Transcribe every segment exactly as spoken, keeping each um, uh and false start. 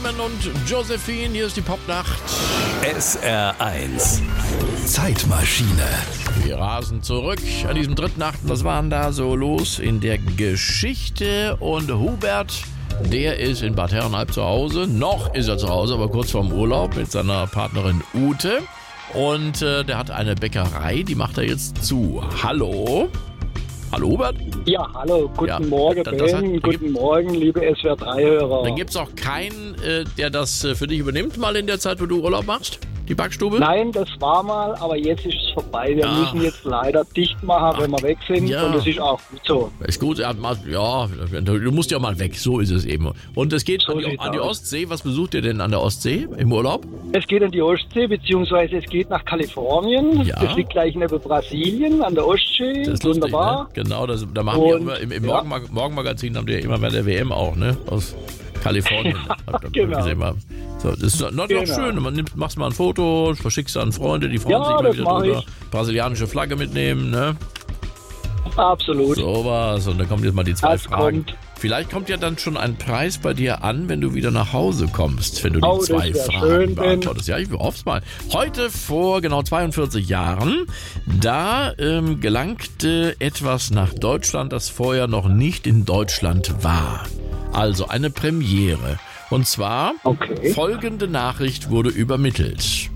Simon und Josephine, hier ist die Popnacht. S R eins Zeitmaschine. Wir rasen zurück an diesem dritten Achten. Was war denn da so los in der Geschichte? Und Hubert, der ist in Bad Herrenalb zu Hause. Noch ist er zu Hause, aber kurz vorm Urlaub mit seiner Partnerin Ute. Und äh, der hat eine Bäckerei, die macht er jetzt zu. Hallo? Hallo Hubert? Ja, hallo, guten Ja, Morgen, das- Ben, das hat- guten Morgen, liebe S W R drei Hörer. Dann gibt es auch keinen, äh, der das äh, für dich übernimmt, mal in der Zeit, wo du Urlaub machst? Die Backstube? Nein, das war mal, aber jetzt ist es vorbei. Wir Ach. müssen jetzt leider dicht machen, wenn wir weg sind. ja. Und das ist auch gut so. Ist gut, er hat mal, ja, du musst ja mal weg, so ist es eben. Und es geht So an, die, sieht's an die aus. Ostsee. Was besucht ihr denn an der Ostsee im Urlaub? Es geht an die Ostsee, beziehungsweise es geht nach Kalifornien. Ja. Das liegt gleich neben Brasilien an der Ostsee. Das ist lustig, Wunderbar. ne? Genau, das, da machen die Und, immer, im, im ja. Morgenmag- Morgenmagazin haben die ja immer bei der W M auch, ne? Aus Kalifornien. Hab ich genau. gesehen mal. So, das ist noch, noch Genau. schön. Man nimmt, machst mal ein Foto, verschickst an Freunde, die freuen Ja, sich mal das wieder mach drüber. ich. Brasilianische Flagge mitnehmen, ne? Absolut. Sowas. Und dann kommen jetzt mal die zwei Das Fragen. kommt. Vielleicht kommt ja dann schon ein Preis bei dir an, wenn du wieder nach Hause kommst, wenn du Oh, die das zwei wär Fragen schön, Ben. beantwortest. Ja, ich hoffe es mal. Heute vor genau zweiundvierzig Jahren, da ähm, gelangte etwas nach Deutschland, das vorher noch nicht in Deutschland war. Also eine Premiere. Und zwar Okay. folgende Nachricht wurde übermittelt.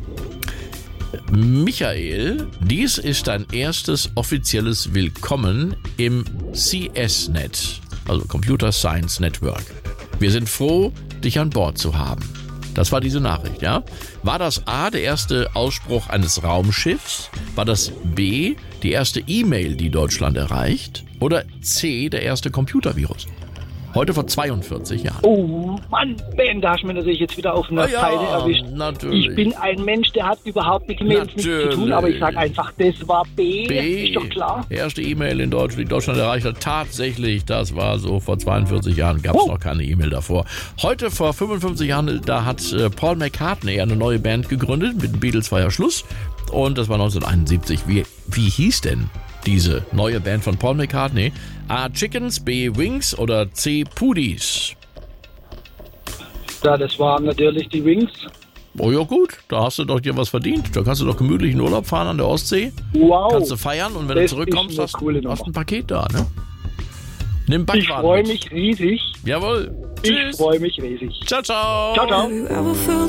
Michael, dies ist dein erstes offizielles Willkommen im C S-Net, also Computer Science Network. Wir sind froh, dich an Bord zu haben. Das war diese Nachricht, ja? War das A, der erste Ausspruch eines Raumschiffs? War das B, die erste E-Mail, die Deutschland erreicht? Oder C, der erste Computervirus? Heute vor zweiundvierzig Jahren. Oh Mann, Ben, da hast du mir natürlich jetzt wieder auf einer Ah ja, Seite erwischt. natürlich. Ich bin ein Mensch, der hat überhaupt mit Mails nichts zu tun, Natürlich. aber ich sag einfach, das war B. B. Ist doch klar. Erste E-Mail in Deutschland, die Deutschland erreicht hat. Tatsächlich, das war so vor zweiundvierzig Jahren, gab es Oh. noch keine E-Mail davor. Heute vor fünfundfünfzig Jahren, da hat äh, Paul McCartney eine neue Band gegründet. Mit den Beatles war ja Schluss. Und das war neunzehnhunderteinundsiebzig. Wie, wie hieß denn diese neue Band von Paul McCartney? A. Chickens, B. Wings oder C. Pudis? Ja, das waren natürlich die Wings. Oh ja gut, da hast du doch dir was verdient. Da kannst du doch gemütlich in Urlaub fahren an der Ostsee. Wow. Kannst du feiern und wenn Das du zurückkommst, ist eine hast, coole Nummer. hast ein Paket da, ne? Nimm Ich Backwaren freue mit. mich riesig. Jawohl. Ich Tschüss. freue mich riesig. Ciao, ciao. Ciao, ciao. You ever feel